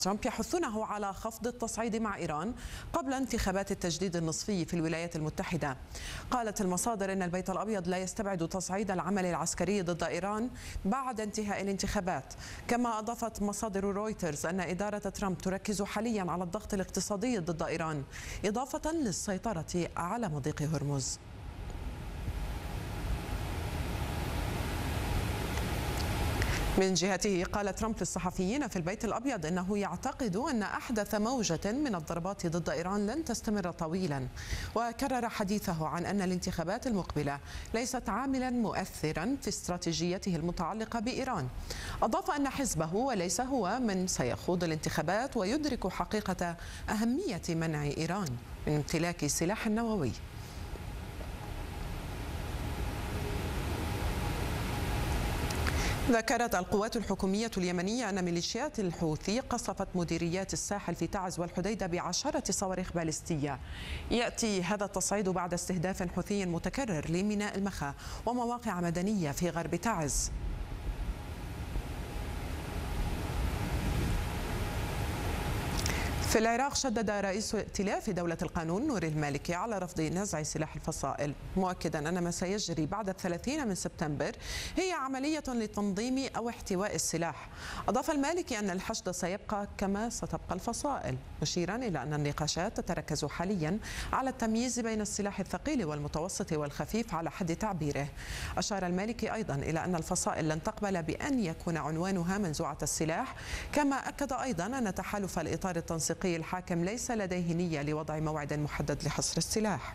ترامب يحثونه على خفض التصعيد مع إيران قبل انتخابات التجديد النصفي في الولايات المتحدة. قالت المصادر إن البيت الأبيض لا يستبعد تصعيد العمل العسكري ضد إيران بعد انتهاء الانتخابات. كما أضافت مصادر رويترز أن إدارة ترامب تركز حاليا على الضغط الاقتصادي ضد إيران إضافة للسيطرة على مضيق هرمز. من جهته قال ترامب للصحفيين في البيت الأبيض إنه يعتقد أن أحدث موجة من الضربات ضد إيران لن تستمر طويلا، وكرر حديثه عن أن الانتخابات المقبلة ليست عاملا مؤثرا في استراتيجيته المتعلقة بإيران. أضاف أن حزبه وليس هو من سيخوض الانتخابات ويدرك حقيقة أهمية منع إيران من امتلاك سلاح نووي. ذكرت القوات الحكومية اليمنية أن ميليشيات الحوثي قصفت مديريات الساحل في تعز والحديدة ب10 صواريخ باليستية. يأتي هذا التصعيد بعد استهداف حوثي متكرر لميناء المخا ومواقع مدنية في غرب تعز. في العراق شدد رئيس ائتلاف دولة القانون نور المالكي على رفض نزع سلاح الفصائل، مؤكدا أن ما سيجري بعد 30 من سبتمبر هي عملية لتنظيم أو احتواء السلاح. أضاف المالكي أن الحشد سيبقى كما ستبقى الفصائل، مشيرا إلى أن النقاشات تتركز حاليا على التمييز بين السلاح الثقيل والمتوسط والخفيف على حد تعبيره. أشار المالكي أيضا إلى أن الفصائل لن تقبل بأن يكون عنوانها منزوعة السلاح، كما أكد أيضا أن تحالف الإطار التنسيقي الحاكم ليس لديه نية لوضع موعد محدد لحصر السلاح.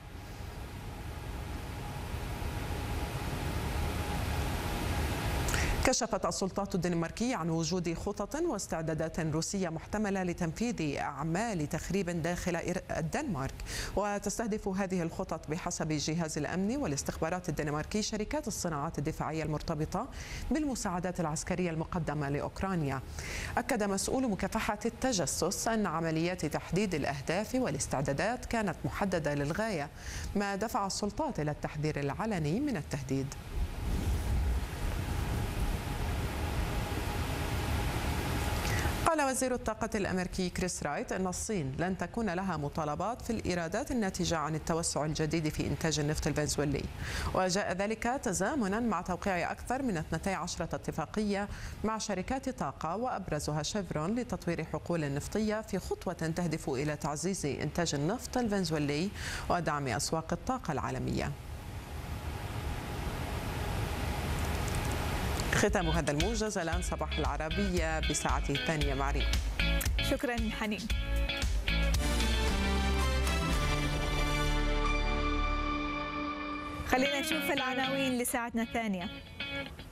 كشفت السلطات الدنماركية عن وجود خطط واستعدادات روسية محتملة لتنفيذ أعمال تخريب داخل الدنمارك، وتستهدف هذه الخطط بحسب جهاز الأمن والاستخبارات الدنماركي شركات الصناعات الدفاعية المرتبطة بالمساعدات العسكرية المقدمة لأوكرانيا. أكد مسؤول مكافحة التجسس أن عمليات تحديد الأهداف والاستعدادات كانت محددة للغاية، ما دفع السلطات إلى التحذير العلني من التهديد. قال وزير الطاقة الأمريكي كريس رايت أن الصين لن تكون لها مطالبات في الإيرادات الناتجة عن التوسع الجديد في إنتاج النفط الفنزويلي، وجاء ذلك تزامنا مع توقيع أكثر من 12 اتفاقية مع شركات طاقة وأبرزها شيفرون لتطوير حقول نفطية في خطوة تهدف إلى تعزيز إنتاج النفط الفنزويلي ودعم أسواق الطاقة العالمية. ختام هذا الموجز. الآن صباح العربية بساعته الثانية مع ريم. شكرا حنين. خلينا نشوف العناوين لساعتنا الثانية.